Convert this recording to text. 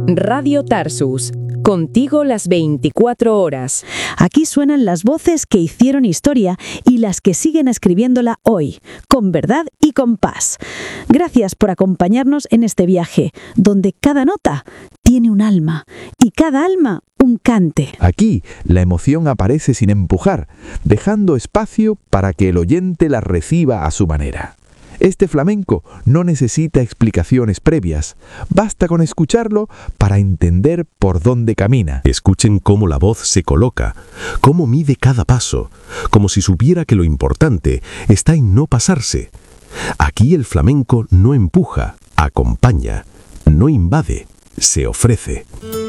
Radio Tarsus, contigo las 24 horas. Aquí suenan las voces que hicieron historia y las que siguen escribiéndola hoy, con verdad y con paz. Gracias por acompañarnos en este viaje, donde cada nota tiene un alma y cada alma un cante. Aquí la emoción aparece sin empujar, dejando espacio para que el oyente la reciba a su manera. Este flamenco no necesita explicaciones previas, basta con escucharlo para entender por dónde camina. Escuchen cómo la voz se coloca, cómo mide cada paso, como si supiera que lo importante está en no pasarse. Aquí el flamenco no empuja, acompaña, no invade, se ofrece.